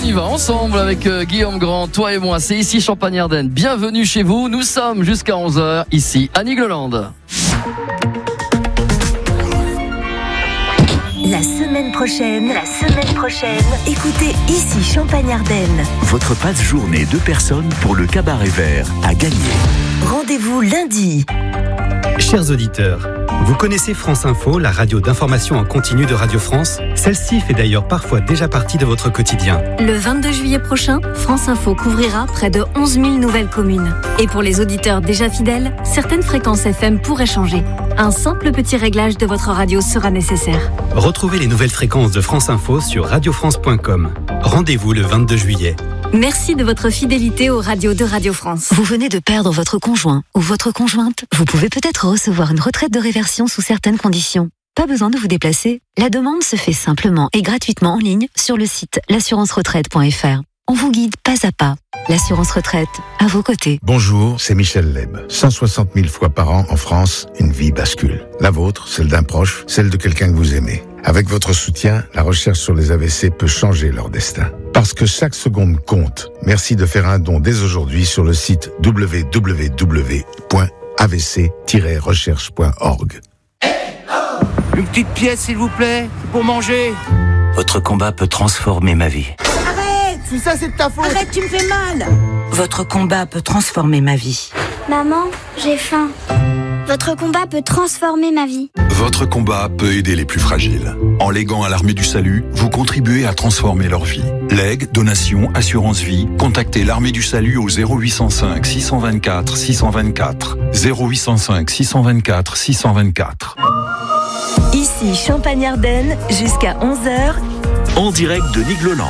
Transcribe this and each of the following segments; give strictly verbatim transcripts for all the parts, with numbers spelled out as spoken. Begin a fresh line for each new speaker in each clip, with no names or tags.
y va ensemble avec euh, Guillaume Grand, toi et moi. C'est ici Champagne-Ardenne. Bienvenue chez vous. Nous sommes jusqu'à onze heures ici à Nigloland.
La semaine prochaine, la semaine prochaine, écoutez ici Champagne-Ardenne.
Votre passe-journée deux personnes pour le Cabaret Vert à gagner.
Rendez-vous lundi.
Chers auditeurs, vous connaissez France Info, la radio d'information en continu de Radio France? Celle-ci fait d'ailleurs parfois déjà partie de votre quotidien.
Le vingt-deux juillet prochain, France Info couvrira près de onze mille nouvelles communes. Et pour les auditeurs déjà fidèles, certaines fréquences F M pourraient changer. Un simple petit réglage de votre radio sera nécessaire.
Retrouvez les nouvelles fréquences de France Info sur radio france point com. Rendez-vous le vingt-deux juillet.
Merci de votre fidélité aux radios de Radio France.
Vous venez de perdre votre conjoint ou votre conjointe. Vous pouvez peut-être recevoir une retraite de réversion sous certaines conditions. Pas besoin de vous déplacer. La demande se fait simplement et gratuitement en ligne sur le site l'assurance retraite point f r. On vous guide pas à pas. L'assurance retraite, à vos côtés.
Bonjour, c'est Michel Leb. cent soixante mille fois par an en France, une vie bascule. La vôtre, celle d'un proche, celle de quelqu'un que vous aimez. Avec votre soutien, la recherche sur les A V C peut changer leur destin. Parce que chaque seconde compte. Merci de faire un don dès aujourd'hui sur le site w w w point a v c tiret recherche point org.
Une petite pièce, s'il vous plaît, pour manger.
Votre combat peut transformer ma vie.
Arrête, si ça c'est de ta faute.
Arrête, tu me fais mal.
Votre combat peut transformer ma vie.
Maman, j'ai faim. Votre combat peut transformer ma vie.
Votre combat peut aider les plus fragiles. En léguant à l'Armée du Salut, vous contribuez à transformer leur vie. Legs, donation, assurance vie, contactez l'Armée du Salut au zéro huit cent cinq six cent vingt-quatre six cent vingt-quatre. zéro huit cent cinq six cent vingt-quatre six cent vingt-quatre.
Ici Champagne-Ardenne, jusqu'à onze heures.
En direct de Nigloland.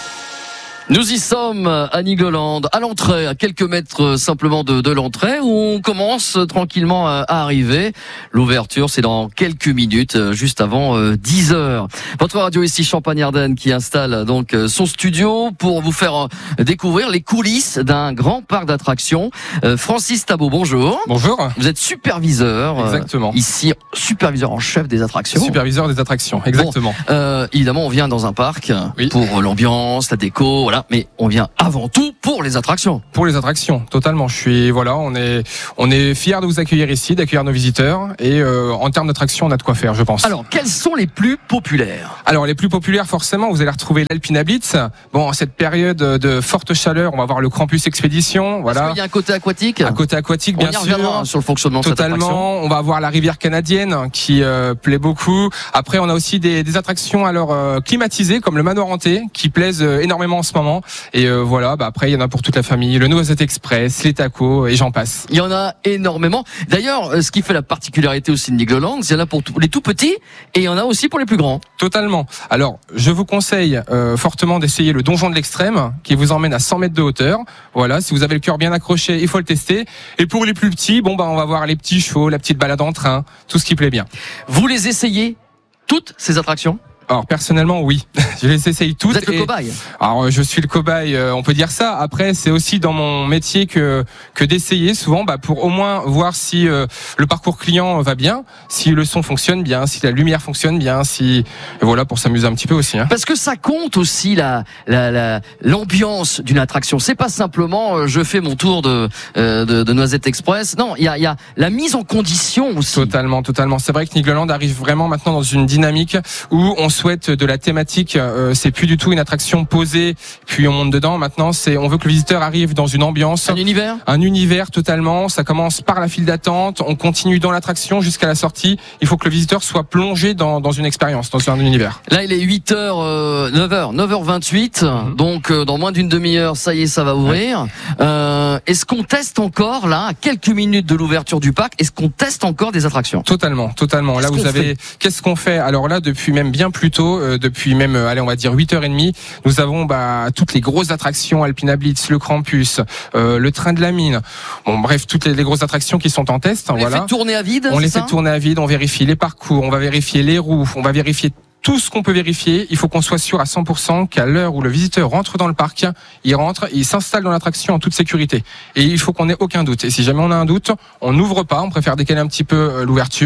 Nous y sommes à Nigloland, à l'entrée, à quelques mètres simplement de, de l'entrée, où on commence tranquillement à, à arriver. L'ouverture, c'est dans quelques minutes, juste avant euh, dix heures. Votre radio ici, Champagne-Ardenne, qui installe donc son studio pour vous faire découvrir les coulisses d'un grand parc d'attractions. Euh, Francis Tabot, bonjour.
Bonjour.
Vous êtes superviseur.
Exactement.
Euh, ici, superviseur en chef des attractions.
Superviseur des attractions, exactement.
Bon, euh, évidemment, on vient dans un parc oui. pour l'ambiance, la déco, voilà. Mais on vient avant tout pour les attractions.
Pour les attractions, totalement. Je suis voilà, on est on est fiers de vous accueillir ici, d'accueillir nos visiteurs et euh, en termes d'attractions, on a de quoi faire, je pense.
Alors, quels sont les plus populaires ?
Alors, les plus populaires, forcément, vous allez retrouver l'Alpina Blitz. Bon, en cette période de forte chaleur, on va voir le Krampus Expédition. Voilà.
Est-ce qu'il y a un côté aquatique ?
Un côté aquatique, bien sûr.
On y reviendra sur le fonctionnement de cette attraction.
Totalement. On va avoir la rivière canadienne qui euh, plaît beaucoup. Après, on a aussi des, des attractions alors euh, climatisées comme le Manoir Hanté qui plaisent euh, énormément en ce moment. Et euh, voilà, bah après il y en a pour toute la famille, le Noisette Express, les tacos et j'en passe.
Il y en a énormément. D'ailleurs, ce qui fait la particularité aussi de Nigloland, il y en a pour les tout petits et il y en a aussi pour les plus grands.
Totalement. Alors, je vous conseille euh, fortement d'essayer le Donjon de l'Extrême qui vous emmène à cent mètres de hauteur. Voilà, si vous avez le cœur bien accroché, il faut le tester. Et pour les plus petits, bon bah on va voir les petits chevaux, la petite balade en train, tout ce qui plaît bien.
Vous les essayez toutes ces attractions ?
Alors personnellement oui, je les essaye toutes.
Vous êtes le cobaye.
Alors je suis le cobaye, on peut dire ça. Après c'est aussi dans mon métier que que d'essayer souvent, bah, pour au moins voir si euh, le parcours client va bien, si le son fonctionne bien, si la lumière fonctionne bien, si et voilà pour s'amuser un petit peu aussi. Hein.
Parce que ça compte aussi la la, la l'ambiance d'une attraction. C'est pas simplement euh, je fais mon tour de euh, de, de Noisette Express. Non, il y a il y a la mise en condition aussi.
Totalement, totalement. C'est vrai que Nigloland arrive vraiment maintenant dans une dynamique où on souhaite de la thématique, euh, c'est plus du tout une attraction posée puis on monte dedans. Maintenant c'est on veut que le visiteur arrive dans une ambiance,
un univers
un univers totalement. Ça commence par la file d'attente, on continue dans l'attraction jusqu'à la sortie. Il faut que le visiteur soit plongé dans, dans une expérience, dans un univers.
Là il est huit heures, euh, neuf heures, neuf heures vingt-huit, mmh. donc euh, dans moins d'une demi-heure ça y est, ça va ouvrir. Ouais. euh, est-ce qu'on teste encore là, à quelques minutes de l'ouverture du parc, est-ce qu'on teste encore des attractions?
Totalement, totalement. Qu'est-ce là vous avez fait qu'est-ce qu'on fait? Alors là depuis même bien plus tôt, euh, depuis même, allez, on va dire huit heures trente, nous avons bah, toutes les grosses attractions, Alpina Blitz, le Krampus, euh, le train de la mine. Bon, bref, toutes les, les grosses attractions qui sont en test.
On
voilà.
les fait tourner à vide.
On les
ça
fait tourner à vide. On vérifie les parcours, on va vérifier les roues, on va vérifier tout ce qu'on peut vérifier. Il faut qu'on soit sûr à cent pour cent qu'à l'heure où le visiteur rentre dans le parc, il rentre, il s'installe dans l'attraction en toute sécurité. Et il faut qu'on ait aucun doute. Et si jamais on a un doute, on n'ouvre pas, on préfère décaler un petit peu l'ouverture.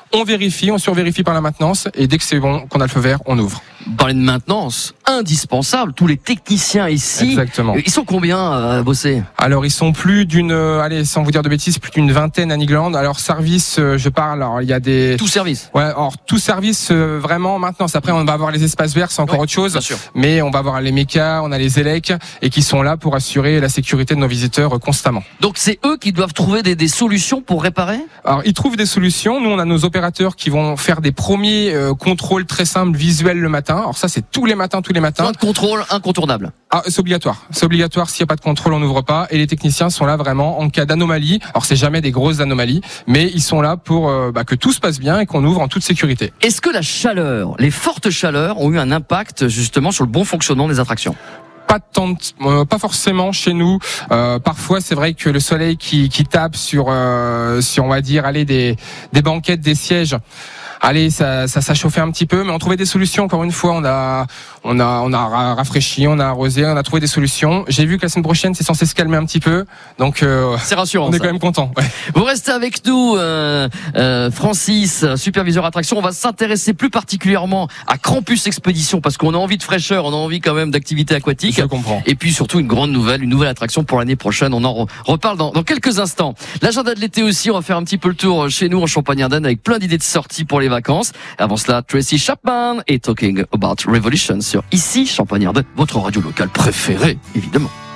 On vérifie, on survérifie par la maintenance et dès que c'est bon, qu'on a le feu vert, on ouvre.
Parler de maintenance, indispensable. Tous les techniciens ici,
exactement.
Ils sont combien à bosser?
Alors ils sont plus d'une, allez, sans vous dire de bêtises, plus d'une vingtaine à Nigloland. Alors service, je parle. Alors il y a des
tout service.
Ouais, alors tout service euh, vraiment maintenance. Après on va avoir les espaces verts, c'est encore
oui,
autre chose.
Bien sûr.
Mais on va avoir les mécas, on a les élecs et qui sont là pour assurer la sécurité de nos visiteurs euh, constamment.
Donc c'est eux qui doivent trouver des, des solutions pour réparer?
Alors ils trouvent des solutions. Nous on a nos opérateurs qui vont faire des premiers euh, contrôles très simples visuels le matin. Alors ça c'est tous les matins, tous les matins.
Point de contrôle incontournable.
Ah, c'est obligatoire. C'est obligatoire. S'il n'y a pas de contrôle, on n'ouvre pas. Et les techniciens sont là vraiment en cas d'anomalie. Alors c'est jamais des grosses anomalies, mais ils sont là pour euh, bah, que tout se passe bien et qu'on ouvre en toute sécurité.
Est-ce que la chaleur, les fortes chaleurs, ont eu un impact justement sur le bon fonctionnement des attractions?
Pas tant, euh, pas forcément chez nous. Euh, parfois, c'est vrai que le soleil qui, qui tape sur, euh, sur on va dire, allez, des, des banquettes, des sièges. Allez, ça, ça, ça chauffait un petit peu, mais on trouvait des solutions. Encore une fois, on a, on a, on a rafraîchi, on a arrosé, on a trouvé des solutions. J'ai vu que la semaine prochaine, c'est censé se calmer un petit peu, donc euh,
c'est rassurant.
On est
ça.
quand même content. Ouais.
Vous restez avec nous, euh, euh, Francis, superviseur attraction. On va s'intéresser plus particulièrement à Campus Expédition parce qu'on a envie de fraîcheur, on a envie quand même d'activité aquatique.
Je comprends.
Et puis surtout une grande nouvelle, une nouvelle attraction pour l'année prochaine. On en reparle dans, dans quelques instants. L'agenda de l'été aussi, on va faire un petit peu le tour chez nous en Champagne-Ardenne avec plein d'idées de sorties pour les vacances. Avant cela, Tracy Chapman et Talking About Revolution sur Ici Champagne-Ardenne, votre radio locale préférée, évidemment.